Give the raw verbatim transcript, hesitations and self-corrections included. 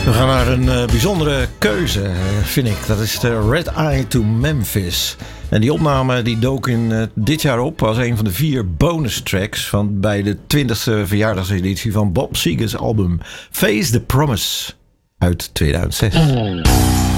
We gaan naar een uh, bijzondere keuze, uh, vind ik. Dat is de Red Eye to Memphis. En die opname die dook in uh, dit jaar op als een van de vier bonus tracks van bij de twintigste verjaardagseditie van Bob Seger's album Face the Promise uit tweeduizend zes.